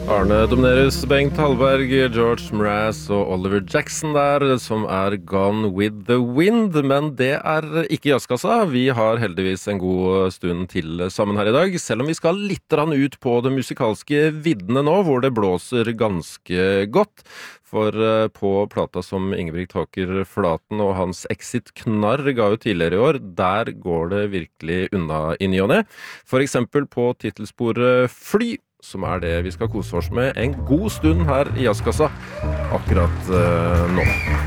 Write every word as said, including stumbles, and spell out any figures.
Arne Domnerus, Bengt Hallberg, George Mraz og Oliver Jackson der, som er Gone with the Wind. Men det er ikke jazzkassa. Vi har heldigvis en god stund til sammen her i dag, selv om vi skal litt rann ut på det musikalske viddene nå, hvor det blåser ganske godt. For på plata som Ingebrigt Håker Flaten og hans Exit Knarr ga ut tidligere i år, der går det virkelig unna i ny og ne. For eksempel på titelsporet Fly, som er det vi skal kose oss med en god stund her i jazzkassa akkurat uh, nå.